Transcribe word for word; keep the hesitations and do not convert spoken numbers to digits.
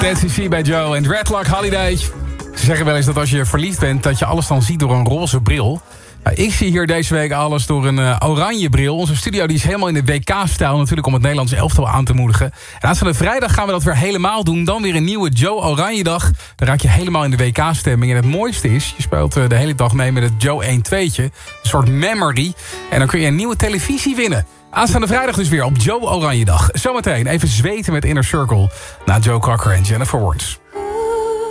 T C C bij Joe en Dreadlock Holiday. Ze zeggen wel eens dat als je verliefd bent, dat je alles dan ziet door een roze bril. Nou, ik zie hier deze week alles door een uh, oranje bril. Onze studio die is helemaal in de W K-stijl natuurlijk om het Nederlands elftal aan te moedigen. En aanstaande vrijdag gaan we dat weer helemaal doen. Dan weer een nieuwe Joe Oranje dag. Dan raak je helemaal in de W K-stemming. En het mooiste is, je speelt uh, de hele dag mee met het Joe één tweetje. Een soort memory. En dan kun je een nieuwe televisie winnen. Aanstaande vrijdag dus weer op Joe Oranje dag. Zometeen even zweten met Inner Circle. Na Joe Cocker en Jennifer Warnes.